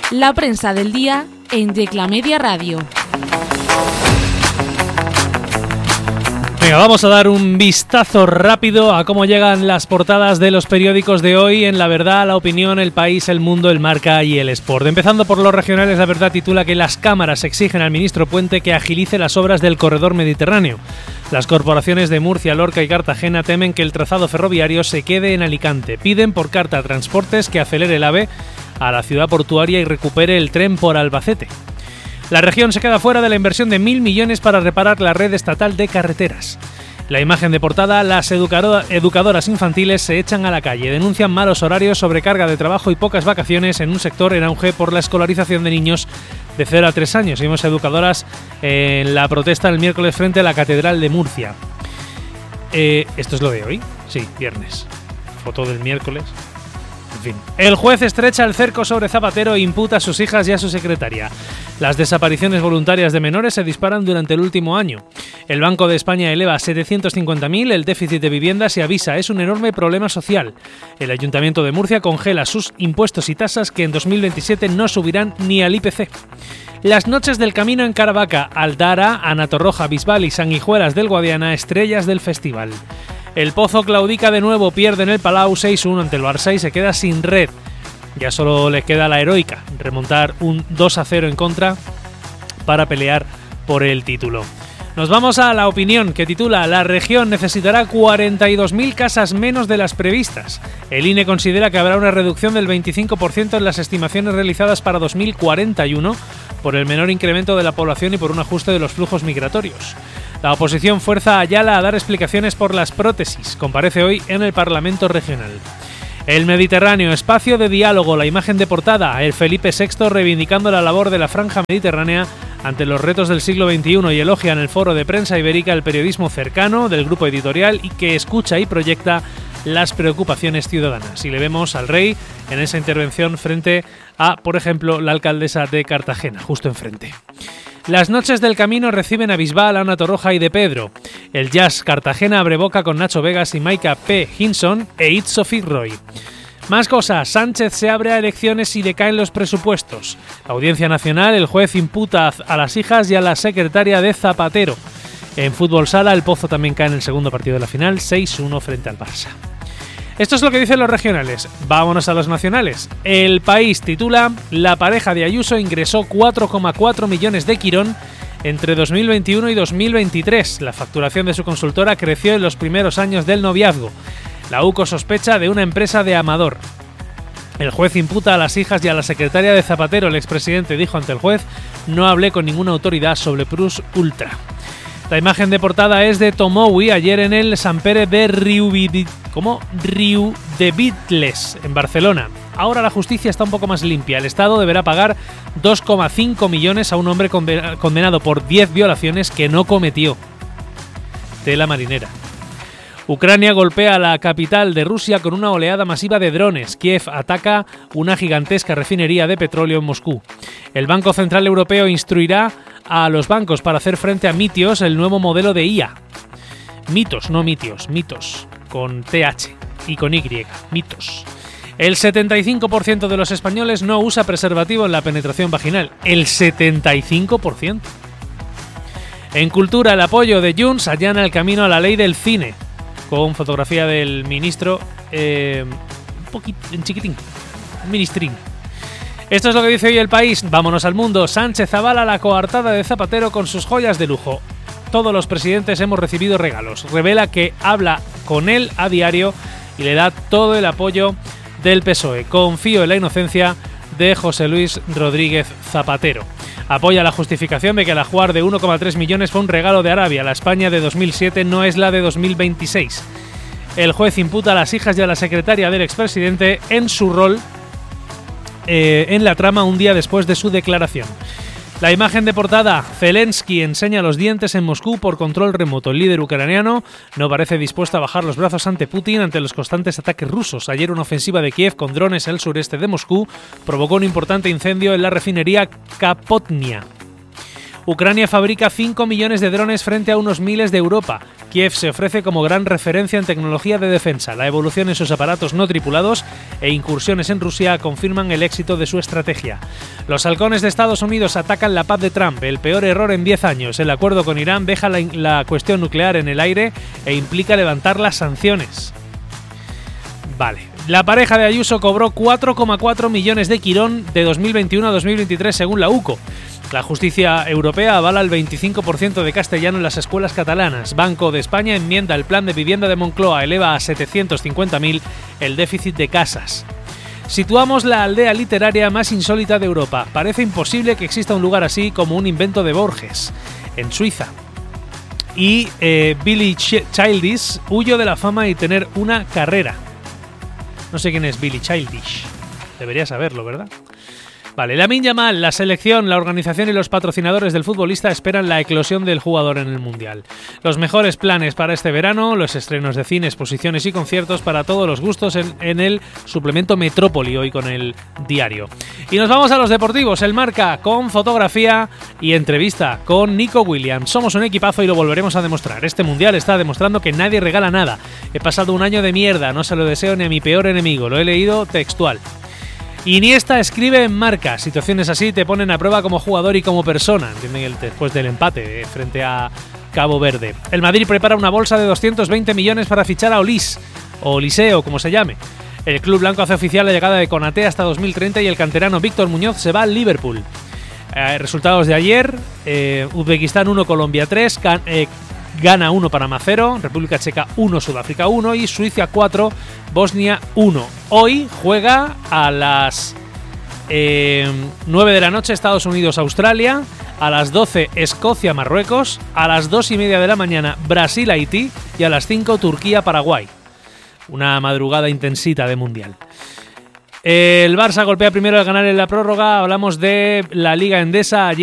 La prensa del día en Yecla Media Radio. Venga, vamos a dar un vistazo rápido a cómo llegan las portadas de los periódicos de hoy en La Verdad, La Opinión, El País, El Mundo, El Marca y El Sport. Empezando por los regionales, La Verdad titula que las cámaras exigen al ministro Puente que agilice las obras del corredor mediterráneo. Las corporaciones de Murcia, Lorca y Cartagena temen que el trazado ferroviario se quede en Alicante. Piden por carta a Transportes que acelere el AVE a la ciudad portuaria y recupere el tren por Albacete. La región se queda fuera de la inversión de 1.000 millones para reparar la red estatal de carreteras. La imagen de portada, las educadoras infantiles se echan a la calle, denuncian malos horarios, sobrecarga de trabajo y pocas vacaciones en un sector en auge por la escolarización de niños de 0 a 3 años. Vimos educadoras en la protesta el miércoles frente a la Catedral de Murcia. ¿Esto es lo de hoy? Sí, viernes. Foto del miércoles. En fin. El juez estrecha el cerco sobre Zapatero e imputa a sus hijas y a su secretaria. Las desapariciones voluntarias de menores se disparan durante el último año. El Banco de España eleva a 750.000 el déficit de viviendas y avisa, es un enorme problema social. El Ayuntamiento de Murcia congela sus impuestos y tasas que en 2027 no subirán ni al IPC. Las noches del camino en Caravaca, Aldara, Anatorroja, Bisbal y Sanguijuelas del Guadiana, estrellas del festival. El Pozo claudica de nuevo, pierde en el Palau 6-1 ante el Barça y se queda sin red. Ya solo le queda la heroica, remontar un 2-0 en contra para pelear por el título. Nos vamos a La Opinión, que titula «La región necesitará 42.000 casas menos de las previstas». El INE considera que habrá una reducción del 25% en las estimaciones realizadas para 2041 por el menor incremento de la población y por un ajuste de los flujos migratorios. La oposición fuerza a Ayala a dar explicaciones por las prótesis. Comparece hoy en el Parlamento Regional. El Mediterráneo, espacio de diálogo, la imagen de portada, el Felipe VI reivindicando la labor de la franja mediterránea ante los retos del siglo XXI y elogia en el foro de prensa ibérica el periodismo cercano del grupo editorial y que escucha y proyecta las preocupaciones ciudadanas. Y le vemos al rey en esa intervención frente a, por ejemplo, la alcaldesa de Cartagena, justo enfrente. Las noches del camino reciben a Bisbal, Ana Torroja y De Pedro. El Jazz Cartagena abre boca con Nacho Vegas y Maika P. Hinson e Itzo Fitzroy. Más cosas, Sánchez se abre a elecciones y decaen los presupuestos. La Audiencia Nacional, el juez imputa a las hijas y a la secretaria de Zapatero. En fútbol sala, el Pozo también cae en el segundo partido de la final, 6-1 frente al Barça. Esto es lo que dicen los regionales. Vámonos a los nacionales. El País titula «La pareja de Ayuso ingresó 4,4 millones de Quirón entre 2021 y 2023. La facturación de su consultora creció en los primeros años del noviazgo. La UCO sospecha de una empresa de Amador». El juez imputa a las hijas y a la secretaria de Zapatero. El expresidente dijo ante el juez «No hablé con ninguna autoridad sobre Plus Ultra». La imagen de portada es de Tomoui ayer en el Sant Pere de Riudebitlles, en Barcelona. Ahora la justicia está un poco más limpia. El Estado deberá pagar 2,5 millones a un hombre condenado por 10 violaciones que no cometió. Tela marinera. Ucrania golpea a la capital de Rusia con una oleada masiva de drones. Kiev ataca una gigantesca refinería de petróleo en Moscú. El Banco Central Europeo instruirá a los bancos para hacer frente a Mitios, el nuevo modelo de IA. Mitos, no Mitios, Mitos, con TH y con Y, Mitos. El 75% de los españoles no usa preservativo en la penetración vaginal. El 75%. En cultura, el apoyo de Junts allana el camino a la ley del cine, con fotografía del ministro un poquito en chiquitín, un ministrín. Esto es lo que dice hoy El País. Vámonos al mundo. Sánchez avala la coartada de Zapatero con sus joyas de lujo. Todos los presidentes hemos recibido regalos. Revela que habla con él a diario y le da todo el apoyo del PSOE. Confío en la inocencia de José Luis Rodríguez Zapatero. Apoya la justificación de que el ajuar de 1,3 millones fue un regalo de Arabia. La España de 2007 no es la de 2026. El juez imputa a las hijas y a la secretaria del expresidente en su rol en la trama un día después de su declaración. La imagen de portada, Zelensky enseña los dientes en Moscú por control remoto. El líder ucraniano no parece dispuesto a bajar los brazos ante Putin ante los constantes ataques rusos. Ayer una ofensiva de Kiev con drones al sureste de Moscú provocó un importante incendio en la refinería Kapotnia. Ucrania fabrica 5 millones de drones frente a unos miles de Europa. Kiev se ofrece como gran referencia en tecnología de defensa. La evolución en sus aparatos no tripulados e incursiones en Rusia confirman el éxito de su estrategia. Los halcones de Estados Unidos atacan la paz de Trump, el peor error en 10 años. El acuerdo con Irán deja la cuestión nuclear en el aire e implica levantar las sanciones. Vale. La pareja de Ayuso cobró 4,4 millones de Quirón de 2021 a 2023 según la UCO. La justicia europea avala el 25% de castellano en las escuelas catalanas. Banco de España enmienda el plan de vivienda de Moncloa, eleva a 750.000 el déficit de casas. Situamos la aldea literaria más insólita de Europa. Parece imposible que exista un lugar así como un invento de Borges, en Suiza. Y Billy Childish huyó de la fama y tener una carrera. No sé quién es Billy Childish. Debería saberlo, ¿verdad? Vale, Lamine Yamal, la selección, la organización y los patrocinadores del futbolista esperan la eclosión del jugador en el Mundial. Los mejores planes para este verano, los estrenos de cine, exposiciones y conciertos para todos los gustos en el suplemento Metrópoli, hoy con el diario. Y nos vamos a los deportivos, el Marca, con fotografía y entrevista con Nico Williams. Somos un equipazo y lo volveremos a demostrar. Este Mundial está demostrando que nadie regala nada. He pasado un año de mierda, no se lo deseo ni a mi peor enemigo, lo he leído textual. Iniesta escribe en Marca. Situaciones así te ponen a prueba como jugador y como persona. Entienden después del empate frente a Cabo Verde. El Madrid prepara una bolsa de 220 millones para fichar a Olise, o Oliseo, como se llame. El club blanco hace oficial la llegada de Konaté hasta 2030 y el canterano Víctor Muñoz se va al Liverpool. Resultados de ayer: Uzbekistán 1, Colombia 3, Ghana 1, Panamá 0, República Checa 1, Sudáfrica 1 y Suiza 4, Bosnia 1. Hoy juega a las 9 de la noche Estados Unidos-Australia, a las 12 Escocia-Marruecos, a las 2:30 de la mañana Brasil-Haití y a las 5 Turquía-Paraguay. Una madrugada intensita de Mundial. El Barça golpea primero al ganar en la prórroga. Hablamos de la Liga Endesa.